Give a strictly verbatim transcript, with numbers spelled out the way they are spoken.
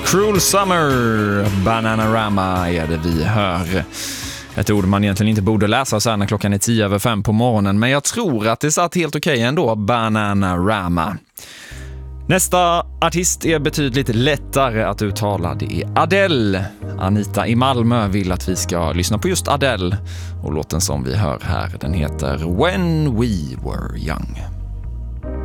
Cruel Summer, Bananarama är det vi hör. Ett ord man egentligen inte borde läsa så här när klockan är tio över fem på morgonen, men jag tror att det satt helt okej ändå, Bananarama. Nästa artist är betydligt lättare att uttala, det är Adele. Anita i Malmö vill att vi ska lyssna på just Adele, och låten som vi hör här, den heter When We Were Young.